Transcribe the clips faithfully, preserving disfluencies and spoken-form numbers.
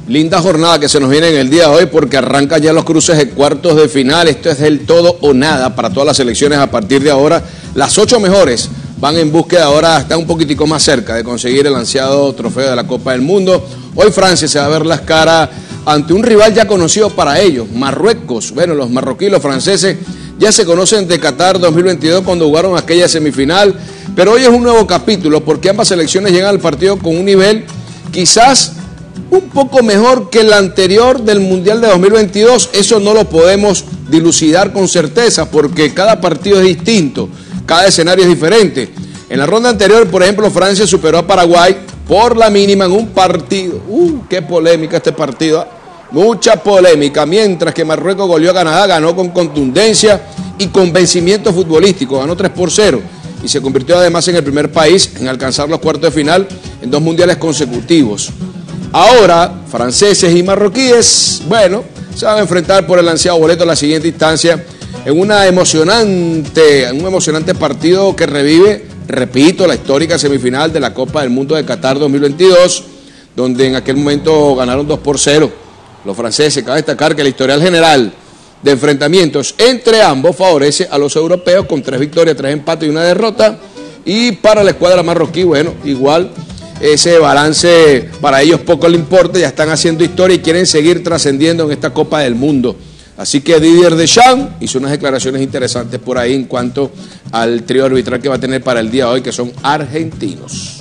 Linda jornada que se nos viene en el día de hoy porque arrancan ya los cruces de cuartos de final. Esto es del todo o nada para todas las selecciones a partir de ahora. Las ocho mejores van en búsqueda ahora, están un poquitico más cerca de conseguir el ansiado trofeo de la Copa del Mundo. Hoy Francia se va a ver las caras ante un rival ya conocido para ellos, Marruecos. Bueno, los marroquíes y los franceses ya se conocen de Qatar dos mil veintidós cuando jugaron aquella semifinal. Pero hoy es un nuevo capítulo porque ambas selecciones llegan al partido con un nivel quizás un poco mejor que el anterior del Mundial de dos mil veintidós. Eso no lo podemos dilucidar con certeza porque cada partido es distinto, cada escenario es diferente. En la ronda anterior, por ejemplo, Francia superó a Paraguay por la mínima en un partido. ¡Uh, qué polémica este partido! Mucha polémica, mientras que Marruecos goleó a Canadá, ganó con contundencia y convencimiento futbolístico, ganó tres por cero y se convirtió además en el primer país en alcanzar los cuartos de final en dos mundiales consecutivos. Ahora, franceses y marroquíes, bueno, se van a enfrentar por el ansiado boleto a la siguiente instancia en una emocionante, un emocionante partido que revive, repito, la histórica semifinal de la Copa del Mundo de Qatar dos mil veintidós, donde en aquel momento ganaron dos por cero los franceses. Cabe destacar que el historial general de enfrentamientos entre ambos favorece a los europeos con tres victorias, tres empates y una derrota. Y para la escuadra marroquí, bueno, igual ese balance para ellos poco le importa, ya están haciendo historia y quieren seguir trascendiendo en esta Copa del Mundo. Así que Didier Deschamps hizo unas declaraciones interesantes por ahí en cuanto al trío arbitral que va a tener para el día de hoy, que son argentinos.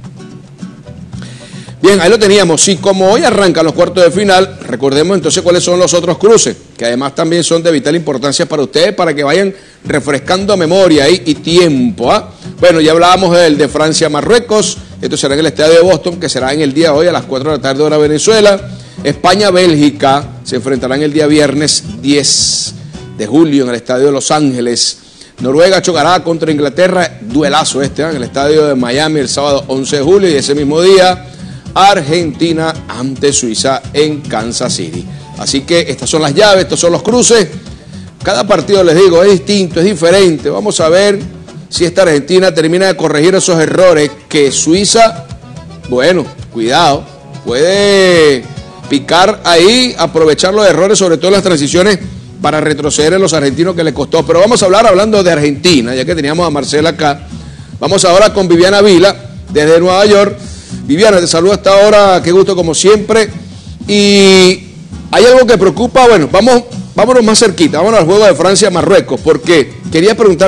Bien, ahí lo teníamos. Y como hoy arrancan los cuartos de final, recordemos entonces cuáles son los otros cruces, que además también son de vital importancia para ustedes, para que vayan refrescando memoria y, y tiempo. ¿eh? Bueno, ya hablábamos del de Francia-Marruecos, esto será en el estadio de Boston, que será en el día de hoy a las cuatro de la tarde hora Venezuela. España-Bélgica se enfrentarán el día viernes diez de julio en el estadio de Los Ángeles. Noruega chocará contra Inglaterra, duelazo este, ¿eh? en el estadio de Miami el sábado once de julio, y ese mismo día Argentina ante Suiza en Kansas City. Así que estas son las llaves, estos son los cruces. Cada partido, les digo, es distinto, es diferente. Vamos a ver si esta Argentina termina de corregir esos errores que Suiza, bueno, cuidado, puede picar ahí, aprovechar los errores, sobre todo en las transiciones, para retroceder en los argentinos que les costó. Pero vamos a hablar hablando de Argentina, ya que teníamos a Marcela acá. Vamos ahora con Viviana Vila, desde Nueva York. Viviana, te saludo hasta ahora, qué gusto como siempre. Y hay algo que preocupa, bueno, vamos, vámonos más cerquita, vámonos al juego de Francia-Marruecos, porque quería preguntar